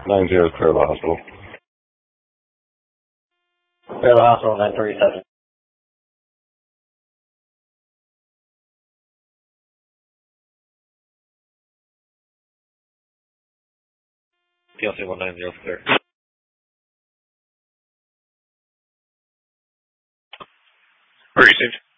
90 Clearville Hospital. Clearville Hospital 937. PLC 190 clear. Received.